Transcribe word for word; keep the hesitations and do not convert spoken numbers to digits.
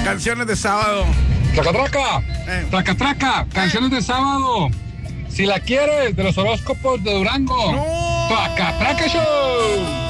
Canciones de sábado. Traca, traca. Eh. Traca, traca. Canciones de sábado. Si la quieres, de los horóscopos de Durango. No. Traca, traca show.